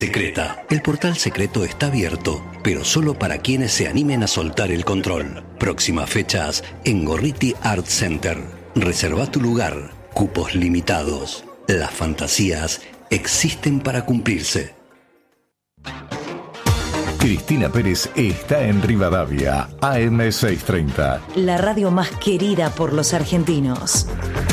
Secreta. El portal secreto está abierto, pero solo para quienes se animen a soltar el control. Próximas fechas en Gorriti Art Center. Reserva tu lugar. Cupos limitados. Las fantasías existen para cumplirse. Cristina Pérez está en Rivadavia, AM630. La radio más querida por los argentinos.